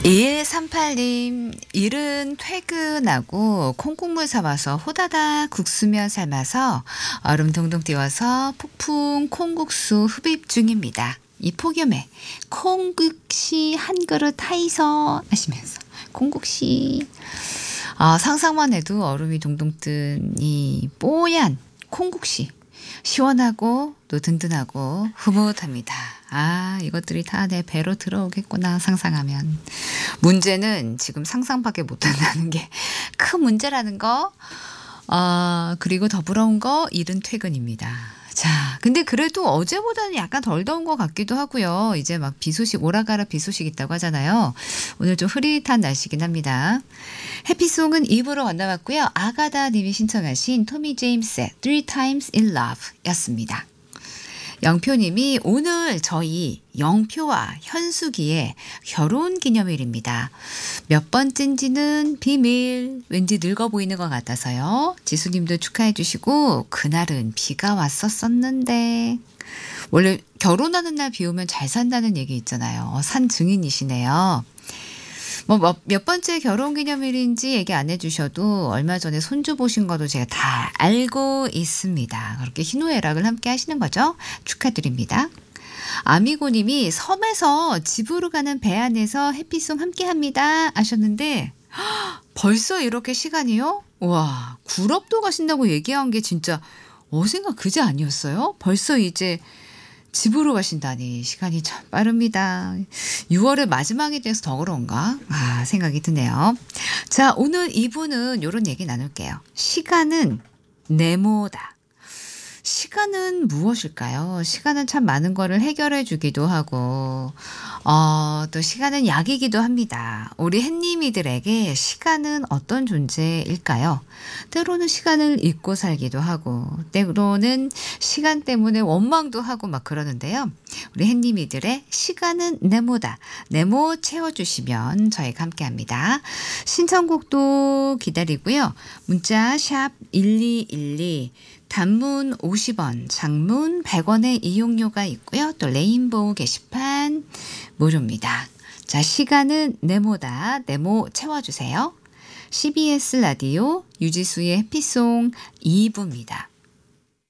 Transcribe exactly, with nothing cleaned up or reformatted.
이일삼팔 님, 일은 퇴근하고 콩국물 사와서 호다닥 국수면 삶아서 얼음 동동 띄워서 폭풍 콩국수 흡입 중입니다. 이 폭염에 콩국시 한 그릇 하이서 하시면서 콩국시. 아, 상상만 해도 얼음이 동동 뜬 이 뽀얀 콩국시. 시원하고 또 든든하고 흐뭇합니다. 아, 이것들이 다 내 배로 들어오겠구나 상상하면. 문제는 지금 상상밖에 못한다는 게 큰 문제라는 거. 아, 그리고 더 부러운 거 일은 퇴근입니다. 자, 근데 그래도 어제보다는 약간 덜 더운 것 같기도 하고요. 이제 막 비 소식, 오라가라 비 소식 있다고 하잖아요. 오늘 좀 흐릿한 날씨긴 합니다. 해피송은 이 부로 만나봤고요. 아가다 님이 신청하신 토미 제임스의 Three Times in Love 였습니다. 영표님이 오늘 저희 영표와 현숙이의 결혼 기념일입니다. 몇 번째인지는 비밀. 왠지 늙어 보이는 것 같아서요. 지수님도 축하해 주시고 그날은 비가 왔었었는데. 원래 결혼하는 날 비 오면 잘 산다는 얘기 있잖아요. 산 증인이시네요. 뭐 몇 번째 결혼 기념일인지 얘기 안 해주셔도 얼마 전에 손주 보신 것도 제가 다 알고 있습니다. 그렇게 희노애락을 함께 하시는 거죠. 축하드립니다. 아미고님이 섬에서 집으로 가는 배 안에서 해피송 함께 합니다 하셨는데 벌써 이렇게 시간이요? 와, 구럽도 가신다고 얘기한 게 진짜 어젠가 그제 아니었어요? 벌써 이제 집으로 가신다니 시간이 참 빠릅니다. 유월의 마지막이 돼서 더 그런가? 아, 생각이 드네요. 자, 오늘 이 부는 이런 얘기 나눌게요. 시간은 네모다. 시간은 무엇일까요? 시간은 참 많은 거를 해결해 주기도 하고 어, 또 시간은 약이기도 합니다. 우리 햇님이들에게 시간은 어떤 존재일까요? 때로는 시간을 잊고 살기도 하고 때로는 시간 때문에 원망도 하고 막 그러는데요. 우리 햇님이들의 시간은 네모다. 네모 채워주시면 저희가 함께합니다. 신청곡도 기다리고요. 문자 샵 일이일이 단문 오십 원, 장문 백 원의 이용료가 있고요. 또 레인보우 게시판 무료입니다. 자, 시간은 네모다. 네모 채워주세요. 씨비에스 라디오 유지수의 해피송 이 부입니다.